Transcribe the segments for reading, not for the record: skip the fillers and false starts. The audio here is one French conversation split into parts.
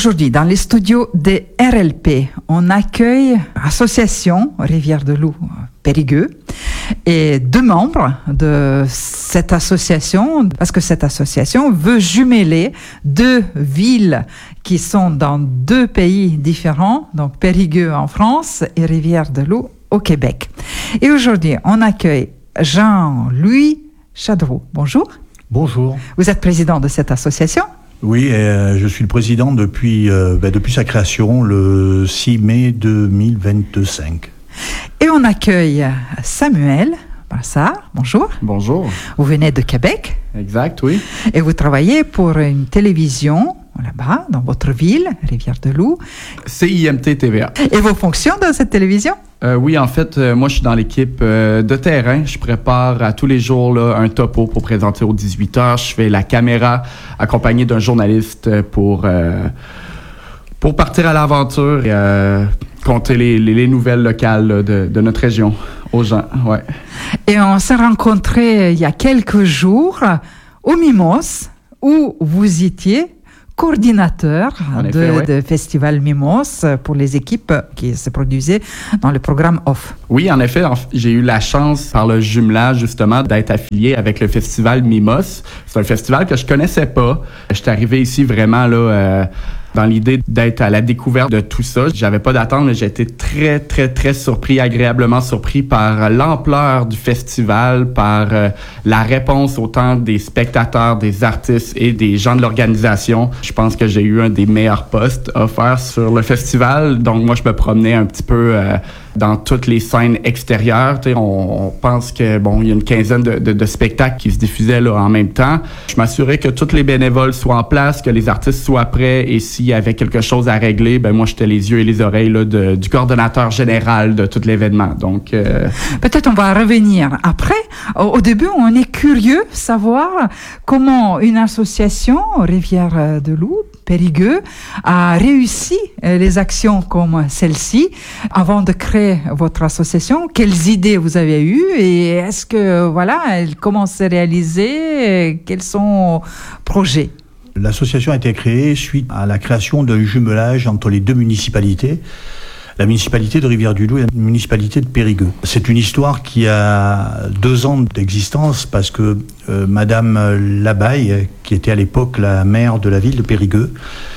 Aujourd'hui, dans les studios de RLP, on accueille l'association Rivière-de-Loup Périgueux et 2 membres de cette association, parce que cette association veut jumeler 2 villes qui sont dans 2 pays différents, donc Périgueux en France et Rivière-de-Loup au Québec. Et aujourd'hui, on accueille Jean-Louis Chadreau. Bonjour. Bonjour. Vous êtes président de cette association ? Oui, je suis le président depuis sa création, le 6 mai 2025. Et on accueille Samuel Brassard. Bonjour. Bonjour. Vous venez de Québec. Exact, oui. Et vous travaillez pour une télévision là-bas, dans votre ville, Rivière-de-Loup. CIMT TVA. Et vos fonctions dans cette télévision? Oui, en fait, moi, je suis dans l'équipe de terrain. Je prépare à tous les jours là, un topo pour présenter aux 18h. Je fais la caméra accompagné d'un journaliste pour partir à l'aventure et compter les nouvelles locales là, de notre région aux gens. Ouais. Et on s'est rencontrés il y a quelques jours au Mimos, où vous étiez coordinateur de Festival Mimos pour les équipes qui se produisaient dans le programme OFF. Oui, en effet, j'ai eu la chance, par le jumelage, justement, d'être affilié avec le Festival Mimos. C'est un festival que je connaissais pas. J'étais arrivé ici vraiment là dans l'idée d'être à la découverte de tout ça. J'avais pas d'attente, mais j'ai été très, très, très surpris, agréablement surpris par l'ampleur du festival, par la réponse autant des spectateurs, des artistes et des gens de l'organisation. Je pense que j'ai eu un des meilleurs postes offerts sur le festival. Donc, moi, je me promenais un petit peu dans toutes les scènes extérieures. Tu sais, on pense que, il y a une quinzaine de spectacles qui se diffusaient là en même temps. Je m'assurais que tous les bénévoles soient en place, que les artistes soient prêts et s'il y avait quelque chose à régler, moi, j'étais les yeux et les oreilles là, du coordonnateur général de tout l'événement. Donc, peut-être on va revenir après. Au début, on est curieux de savoir comment une association, Rivière-de-Loup, Périgueux, a réussi les actions comme celle-ci avant de créer votre association. Quelles idées vous avez eues et est-ce que, elle commence à réaliser? Quels sont vos projets? L'association a été créée suite à la création d'un jumelage entre les 2 municipalités, la municipalité de Rivière-du-Loup et la municipalité de Périgueux. C'est une histoire qui a 2 ans d'existence parce que Madame Labaille, qui était à l'époque la maire de la ville de Périgueux,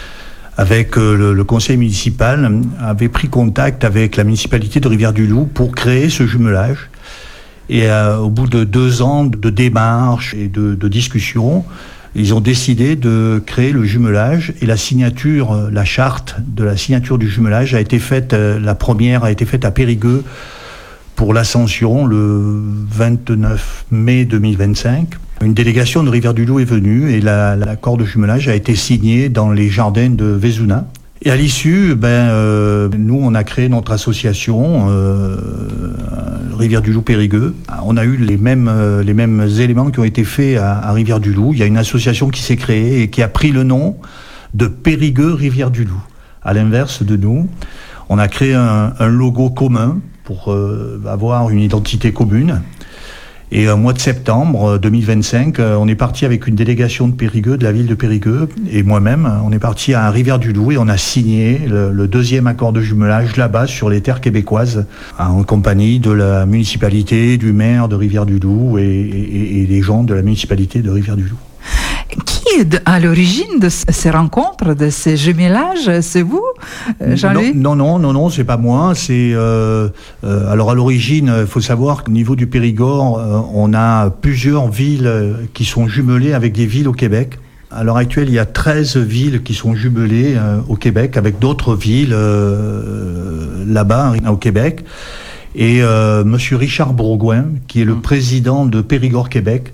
avec le conseil municipal, avait pris contact avec la municipalité de Rivière-du-Loup pour créer ce jumelage. Et au bout de 2 ans de démarches et de discussions, ils ont décidé de créer le jumelage et la charte de la signature du jumelage a été faite, la première a été faite à Périgueux pour l'Ascension le 29 mai 2025. Une délégation de Rivière-du-Loup est venue et l'accord de jumelage a été signé dans les jardins de Vézuna. Et à l'issue, nous, on a créé notre association Rivière-du-Loup Périgueux. On a eu les mêmes éléments qui ont été faits à Rivière-du-Loup. Il y a une association qui s'est créée et qui a pris le nom de Périgueux Rivière-du-Loup. À l'inverse de nous, on a créé un logo commun pour avoir une identité commune. Et au mois de septembre 2025, on est parti avec une délégation de Périgueux, de la ville de Périgueux, et moi-même, on est parti à Rivière-du-Loup et on a signé le 2e accord de jumelage là-bas sur les terres québécoises, en compagnie de la municipalité, du maire de Rivière-du-Loup et des gens de la municipalité de Rivière-du-Loup. Qui est à l'origine de ces rencontres, de ces jumelages? C'est vous, Jean-Louis? Non, c'est pas moi. Alors à l'origine, il faut savoir qu'au niveau du Périgord, on a plusieurs villes qui sont jumelées avec des villes au Québec. À l'heure actuelle, il y a 13 villes qui sont jumelées au Québec avec d'autres villes là-bas au Québec. Et Monsieur Richard Bourgoin, qui est le président de Périgord Québec,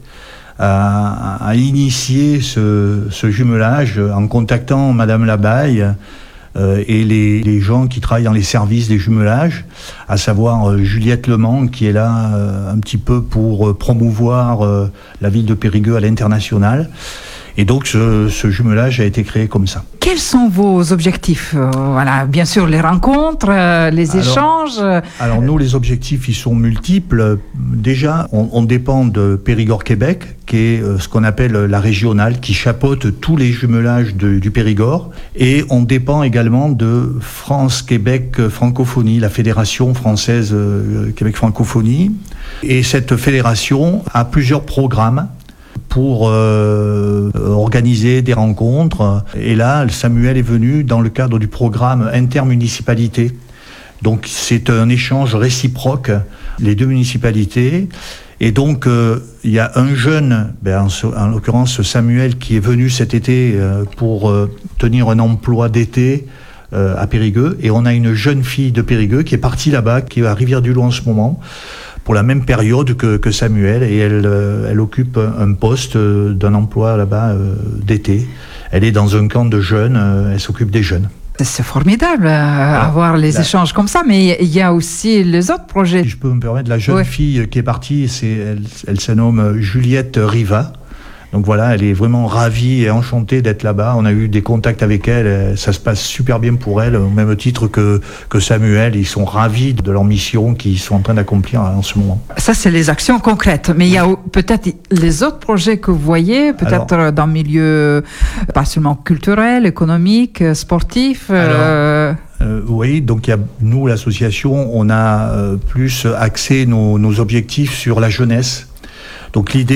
a initié ce jumelage en contactant Madame Labaille et les gens qui travaillent dans les services des jumelages, à savoir Juliette Lemang, qui est là un petit peu pour promouvoir la ville de Périgueux à l'international. Et donc ce jumelage a été créé comme ça. Quels sont vos objectifs? Voilà, bien sûr, les rencontres, les échanges. Alors nous, les objectifs, ils sont multiples. Déjà, on dépend de Périgord Québec, qui est ce qu'on appelle la régionale, qui chapeaute tous les jumelages du Périgord. Et on dépend également de France-Québec Francophonie, la Fédération française Québec Francophonie. Et cette fédération a plusieurs programmes pour organiser des rencontres. Et là, Samuel est venu dans le cadre du programme intermunicipalité. Donc c'est un échange réciproque, les deux municipalités. Et donc il y a un jeune, en l'occurrence Samuel, qui est venu cet été pour tenir un emploi d'été à Périgueux. Et on a une jeune fille de Périgueux qui est partie là-bas, qui est à Rivière-du-Loup en ce moment, pour la même période que Samuel, et elle occupe un poste d'un emploi là-bas d'été. Elle est dans un camp de jeunes, elle s'occupe des jeunes. C'est formidable avoir les échanges comme ça, mais il y a aussi les autres projets. Si je peux me permettre, la jeune fille qui est partie, elle se nomme Juliette Riva. Donc voilà, elle est vraiment ravie et enchantée d'être là-bas. On a eu des contacts avec elle, ça se passe super bien pour elle, au même titre que Samuel. Ils sont ravis de leur mission qu'ils sont en train d'accomplir en ce moment. Ça, c'est les actions concrètes. Mais il y a peut-être les autres projets que vous voyez, peut-être dans le milieu pas seulement culturel, économique, sportif. Oui, donc nous, l'association, on a plus axé nos objectifs sur la jeunesse. Donc l'idée